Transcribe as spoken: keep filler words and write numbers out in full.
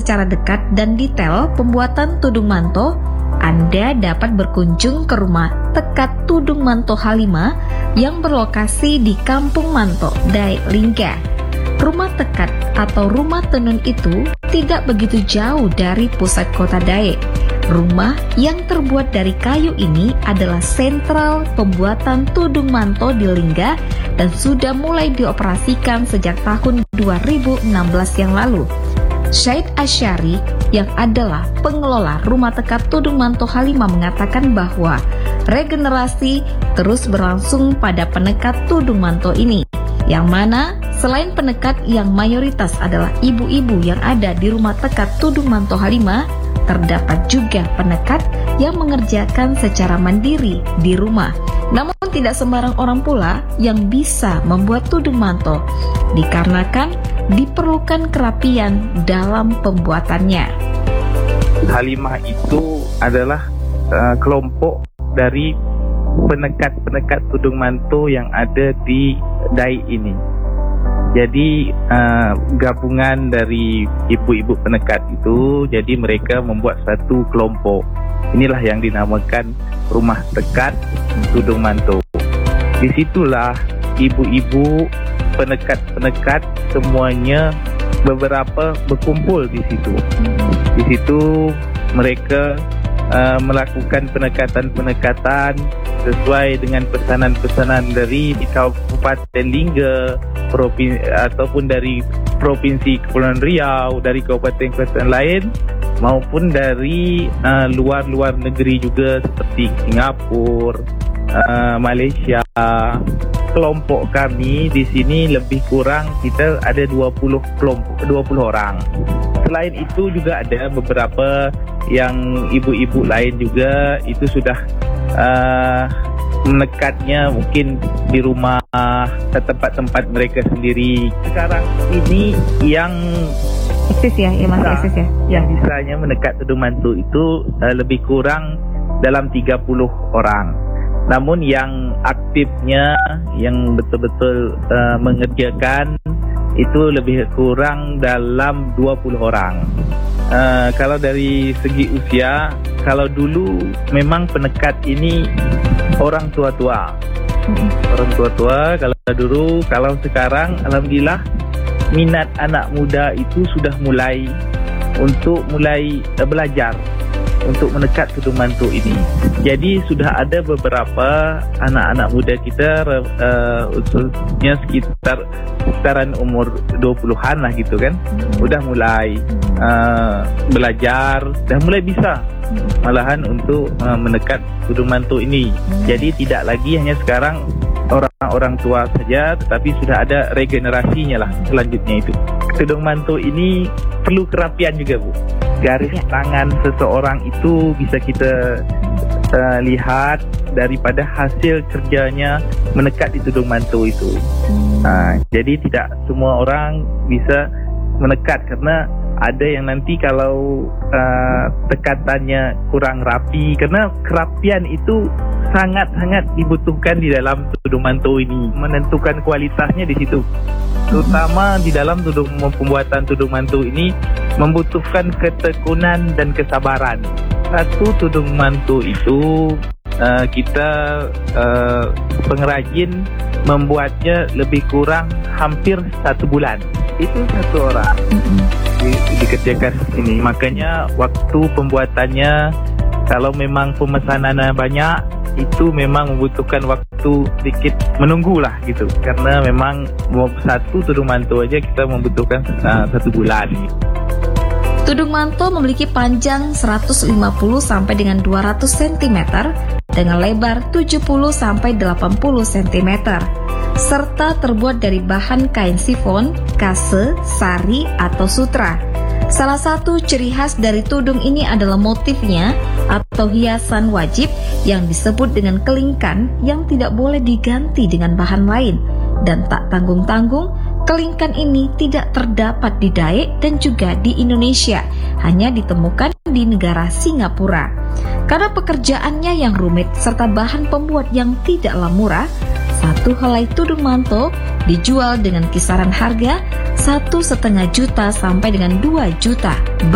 secara dekat dan detail pembuatan tudung manto, Anda dapat berkunjung ke rumah Tekat Tudung Manto Halimah yang berlokasi di Kampung Manto, Dayak Lingga. Rumah Tekat atau rumah tenun itu tidak begitu jauh dari pusat kota Dayak. Rumah yang terbuat dari kayu ini adalah sentral pembuatan tudung manto di Lingga dan sudah mulai dioperasikan sejak tahun dua ribu enam belas yang lalu. Syed Asyari yang adalah pengelola Rumah Tekat Tudung Manto Halimah mengatakan bahwa regenerasi terus berlangsung pada penekat tudung manto ini, yang mana selain penekat yang mayoritas adalah ibu-ibu yang ada di Rumah Tekat Tudung Manto Halimah, terdapat juga penekat yang mengerjakan secara mandiri di rumah. Namun tidak sembarang orang pula yang bisa membuat tudung manto, dikarenakan diperlukan kerapian dalam pembuatannya. Halimah itu adalah uh, kelompok dari penekat-penekat tudung manto yang ada di Dayak ini. Jadi uh, gabungan dari ibu-ibu penekat itu, jadi mereka membuat satu kelompok. Inilah yang dinamakan Rumah Tekat Tudung Manto. Disitulah ibu-ibu penekat-penekat semuanya beberapa berkumpul di situ. Di situ mereka uh, melakukan penekatan-penekatan sesuai dengan pesanan-pesanan dari Kabupaten Lingga, Provinsi, ataupun dari Provinsi Kepulauan Riau, dari kabupaten-kabupaten lain, maupun dari uh, luar-luar negeri juga seperti Singapura, uh, Malaysia. Kelompok kami di sini lebih kurang kita ada dua puluh kelompok, dua puluh orang. Selain itu juga ada beberapa yang ibu-ibu lain juga itu sudah uh, menekatnya mungkin di rumah, ke tempat-tempat mereka sendiri. Sekarang ini yang eksis ya, ya masih eksis ya. Yang bisanya menekat tudung manto itu uh, lebih kurang dalam tiga puluh orang. Namun yang aktifnya, yang betul-betul uh, mengerjakan itu lebih kurang dalam dua puluh orang. Uh, kalau dari segi usia, kalau dulu memang penekat ini orang tua-tua. Orang tua-tua kalau dulu, kalau sekarang alhamdulillah minat anak muda itu sudah mulai untuk mulai uh, belajar untuk menekat tudung manto ini. Jadi sudah ada beberapa anak-anak muda kita uh, usulnya sekitar sekitaran umur dua puluhan lah gitu kan. Udah mulai uh, belajar, dah mulai bisa malahan untuk uh, menekat tudung manto ini. Jadi tidak lagi hanya sekarang orang-orang tua saja, tetapi sudah ada regenerasinya lah selanjutnya itu. Tudung manto ini perlu kerapian juga, Bu. Garis tangan seseorang itu bisa kita uh, lihat daripada hasil kerjanya menekat di tudung manto itu. Uh, jadi tidak semua orang bisa menekat, karena ada yang nanti kalau uh, tekatannya kurang rapi, karena kerapian itu sangat-sangat dibutuhkan di dalam tudung manto ini. Menentukan kualitasnya di situ. Terutama di dalam tudung, pembuatan tudung manto ini membutuhkan ketekunan dan kesabaran. Satu tudung manto itu uh, kita uh, pengrajin membuatnya lebih kurang hampir satu bulan. Itu satu orang di, dikerjakan ini. Makanya waktu pembuatannya, kalau memang pemesanannya banyak, itu memang membutuhkan waktu sedikit menunggulah gitu. Karena memang satu tudung manto aja kita membutuhkan uh, satu bulan. Tudung manto memiliki panjang seratus lima puluh sampai dengan dua ratus sentimeter dengan lebar tujuh puluh sampai delapan puluh sentimeter. Serta terbuat dari bahan kain sifon, kase, sari, atau sutra. Salah satu ciri khas dari tudung ini adalah motifnya atau hiasan wajib yang disebut dengan kelingkan yang tidak boleh diganti dengan bahan lain. Dan tak tanggung-tanggung, kelingkan ini tidak terdapat di Dayak dan juga di Indonesia, hanya ditemukan di negara Singapura. Karena pekerjaannya yang rumit serta bahan pembuat yang tidaklah murah, satu helai tudung manto dijual dengan kisaran harga satu setengah juta sampai dengan dua juta.